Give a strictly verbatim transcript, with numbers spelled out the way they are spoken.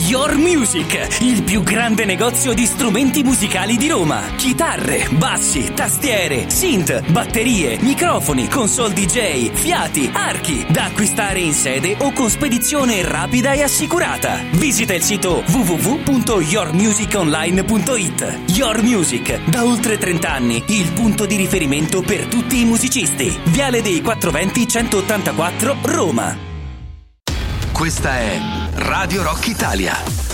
Your Music, il più grande negozio di strumenti musicali di Roma. Chitarre, bassi, tastiere, synth, batterie, microfoni, console D J, fiati, archi, da acquistare in sede o con spedizione rapida e assicurata. Visita il sito w w w punto your music online punto i t. Your Music, da oltre trenta anni, il punto di riferimento per tutti i musicisti. Viale dei quattro venti centottantaquattro, Roma. Questa è Radio Rock Italia.